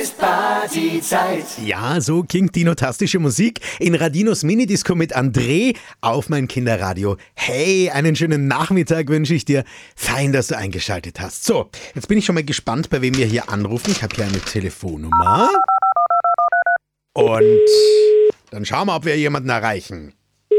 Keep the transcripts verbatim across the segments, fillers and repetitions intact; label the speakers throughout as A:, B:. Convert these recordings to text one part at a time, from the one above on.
A: Ist Partyzeit.
B: Ja, so klingt dinotastische Musik in Radinos Minidisco mit André auf mein Kinderradio. Hey, einen schönen Nachmittag wünsche ich dir. Fein, dass du eingeschaltet hast. So, jetzt bin ich schon mal gespannt, bei wem wir hier anrufen. Ich habe hier eine Telefonnummer. Und dann schauen wir, ob wir jemanden erreichen.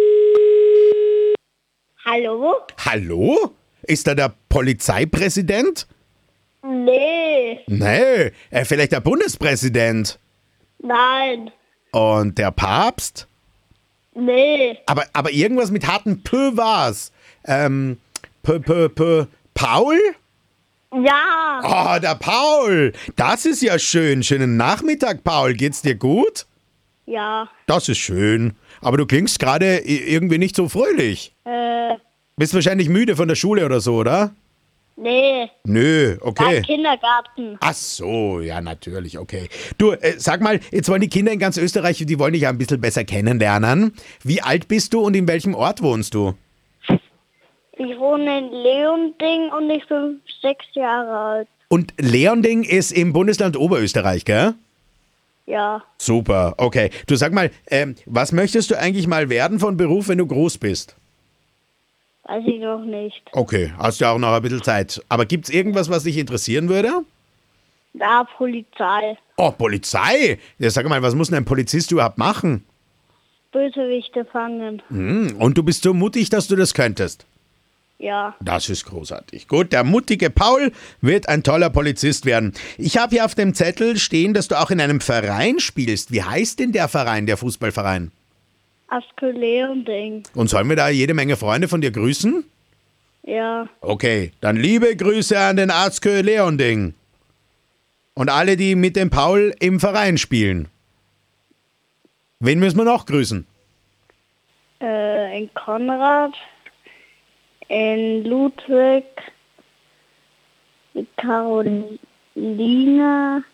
C: Hallo?
B: Hallo? Ist da der Polizeipräsident?
C: Nee,
B: Nee, äh, vielleicht der Bundespräsident.
C: nein,
B: Und der Papst?
C: nee,
B: Aber, aber irgendwas mit harten P war's. Ähm, P, P, P, Paul?
C: ja,
B: Oh, der Paul. Das ist ja schön. Schönen Nachmittag, Paul. Geht's dir gut?
C: ja,
B: Das ist schön. Aber du klingst gerade i- irgendwie nicht so fröhlich.
C: äh,
B: Bist wahrscheinlich müde von der Schule oder so, oder?
C: nee,
B: Nö, okay.
C: beim Kindergarten.
B: Ach so, ja, natürlich, okay. Du, äh, sag mal, jetzt wollen die Kinder in ganz Österreich, die wollen dich ja ein bisschen besser kennenlernen. Wie alt bist du und in welchem Ort wohnst du?
C: Ich wohne in Leonding und ich bin sechs Jahre alt.
B: Und Leonding ist im Bundesland Oberösterreich, gell?
C: Ja,
B: Super, okay. Du sag mal, ähm, was möchtest du eigentlich mal werden von Beruf, wenn du groß bist?
C: weiß ich noch nicht.
B: Okay, hast ja auch noch ein bisschen Zeit. Aber gibt's irgendwas, was dich interessieren würde?
C: Da Polizei,
B: Oh, Polizei? Ja, sag mal, was muss denn ein Polizist überhaupt machen?
C: Bösewichte fangen.
B: Hm, und du bist so mutig, dass du das könntest?
C: Ja,
B: Das ist großartig. Gut, der mutige Paul wird ein toller Polizist werden. Ich habe hier auf dem Zettel stehen, dass du auch in einem Verein spielst. Wie heißt denn der Verein, der Fußballverein?
C: Aske Leonding.
B: Und sollen wir da jede Menge Freunde von dir grüßen?
C: Ja,
B: Okay, dann liebe Grüße an den Arzkö Leonding. Und alle, die mit dem Paul im Verein spielen. Wen müssen wir noch grüßen?
C: äh, in Konrad, in Ludwig, in Caroline,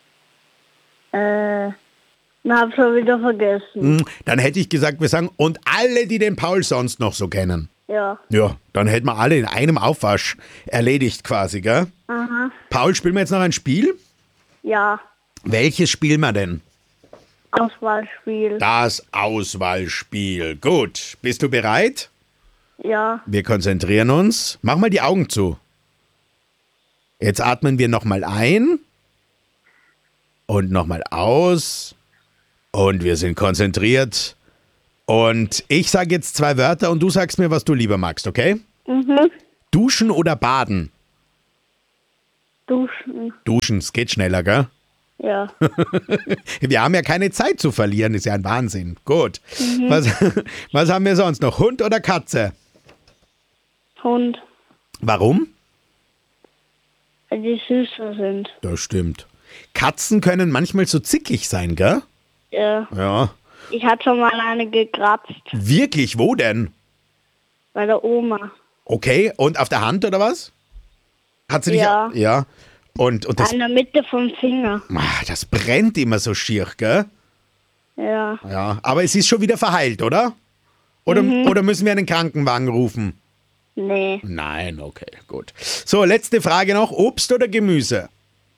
C: äh, na, hab schon wieder vergessen.
B: Hm, dann hätte ich gesagt, wir sagen, und alle, die den Paul sonst noch so kennen.
C: Ja,
B: Ja, dann hätten wir alle in einem Aufwasch erledigt quasi, gell?
C: aha,
B: Paul, spielen wir jetzt noch ein Spiel?
C: ja,
B: Welches spielen wir denn?
C: Auswahlspiel,
B: Das Auswahlspiel. Gut, bist du bereit?
C: ja,
B: Wir konzentrieren uns. Mach mal die Augen zu. Jetzt atmen wir nochmal ein und nochmal aus. Und wir sind konzentriert. Und ich sage jetzt zwei Wörter und du sagst mir, was du lieber magst, okay?
C: mhm,
B: Duschen oder baden?
C: duschen,
B: Duschen, es geht schneller, gell?
C: ja,
B: Wir haben ja keine Zeit zu verlieren, ist ja ein Wahnsinn. Gut. Was, was haben wir sonst noch? Hund oder Katze?
C: Hund,
B: Warum?
C: weil die süßer sind,
B: Das stimmt. Katzen können manchmal so zickig sein, gell?
C: ja.
B: Ja.
C: Ich hatte schon mal eine gekratzt,
B: Wirklich, wo denn?
C: bei der Oma,
B: Okay, und auf der Hand oder was? Hat sie dich...
C: Ja.
B: Ja. Und, und das,
C: in der Mitte vom Finger,
B: ah, das brennt immer so schier, gell?
C: ja,
B: Ja. Aber es ist schon wieder verheilt, oder? Oder, oder müssen wir einen Krankenwagen rufen?
C: nee,
B: Nein, okay, gut. So, letzte Frage noch. Obst oder Gemüse?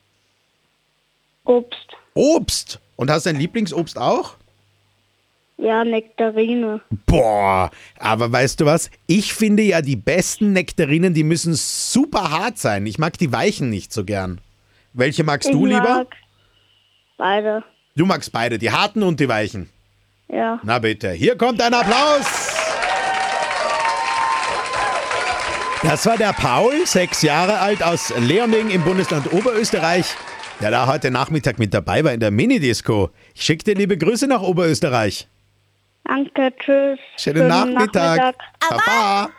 C: Obst,
B: Obst. Und hast du ein Lieblingsobst auch?
C: ja, Nektarine,
B: Boah, aber weißt du was? Ich finde ja, die besten Nektarinen, die müssen super hart sein. Ich mag die weichen nicht so gern. Welche magst du
C: ich
B: lieber?
C: mag beide,
B: Du magst beide, die harten und die weichen.
C: ja.
B: Na bitte, hier kommt ein Applaus. Das war der Paul, sechs Jahre alt, aus Leonding im Bundesland Oberösterreich, der da heute Nachmittag mit dabei war in der Minidisco. Ich schicke dir liebe Grüße nach Oberösterreich.
C: Danke, tschüss.
B: Schönen, Nachmittag.
C: Nachmittag.
B: Baba.